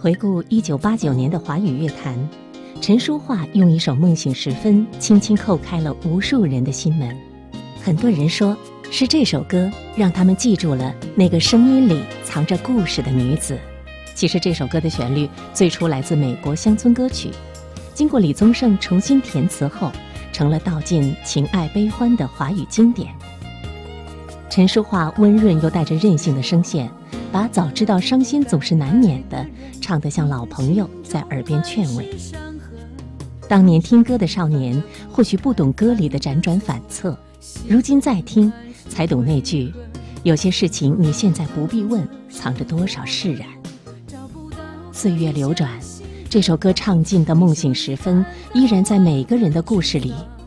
回顾1989年的华语乐坛，陈淑桦用一首《梦醒时分》轻轻叩开了无数人的心门。很多人说是这首歌让他们记住了那个声音里藏着故事的女子。其实这首歌的旋律最初来自美国乡村歌曲，经过李宗盛重新填词后，成了道尽情爱悲欢的华语经典。陈淑桦温润又带着任性的声线，把早知道伤心总是难免的唱得像老朋友在耳边劝慰。当年听歌的少年或许不懂歌里的辗转反侧，如今再听才懂那句有些事情你现在不必问，藏着多少释然。岁月流转，这首歌唱尽的梦醒时分，依然在每个人的故事里